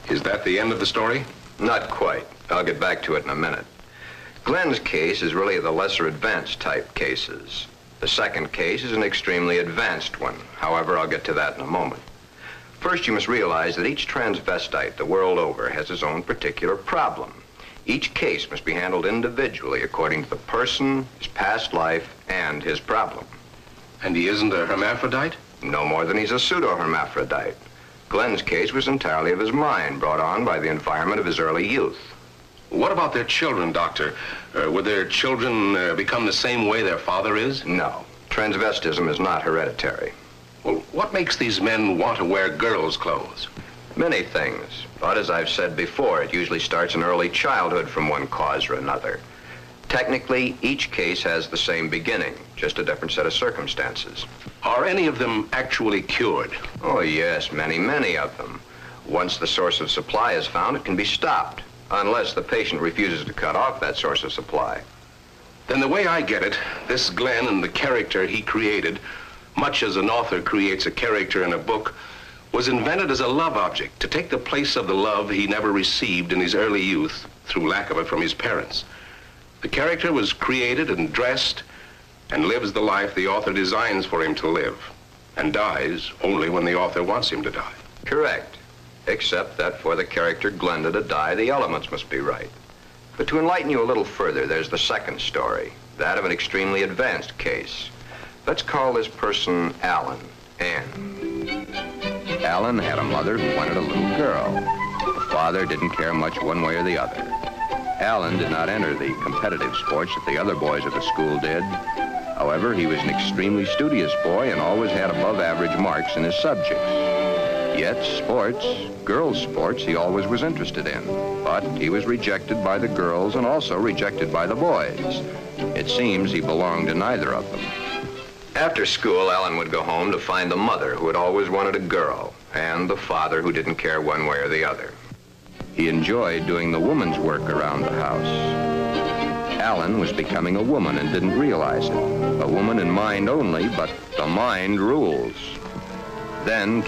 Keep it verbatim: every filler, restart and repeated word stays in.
Is that the end of the story? Not quite. I'll get back to it in a minute. Glenn's case is really the lesser advanced type cases. The second case is an extremely advanced one. However, I'll get to that in a moment. First, you must realize that each transvestite the world over has his own particular problem. Each case must be handled individually according to the person, his past life, and his problem. And he isn't a hermaphrodite? No more than he's a pseudo-hermaphrodite. Glenn's case was entirely of his mind, brought on by the environment of his early youth. What about their children, Doctor? Uh, would their children uh, become the same way their father is? No. Transvestism is not hereditary. Well, what makes these men want to wear girls' clothes? Many things. But as I've said before, it usually starts in early childhood from one cause or another. Technically, each case has the same beginning, just a different set of circumstances. Are any of them actually cured? Oh, yes, many, many of them. Once the source of supply is found, it can be stopped, unless the patient refuses to cut off that source of supply. Then the way I get it, this Glenn and the character he created, much as an author creates a character in a book, was invented as a love object to take the place of the love he never received in his early youth through lack of it from his parents. The character was created and dressed and lives the life the author designs for him to live, and dies only when the author wants him to die. Correct. Except that for the character Glenda to die, the elements must be right. But to enlighten you a little further, there's the second story, that of an extremely advanced case. Let's call this person Alan, Ann. Alan had a mother who wanted a little girl. The father didn't care much one way or the other. Alan did not enter the competitive sports that the other boys at the school did. However, he was an extremely studious boy and always had above average marks in his subjects. Yet sports, girls' sports, he always was interested in. But he was rejected by the girls and also rejected by the boys. It seems he belonged to neither of them. After school, Alan would go home to find the mother who had always wanted a girl and the father who didn't care one way or the other. He enjoyed doing the woman's work around the house. Alan was becoming a woman and didn't realize it. A woman in mind only, but the mind rules. Then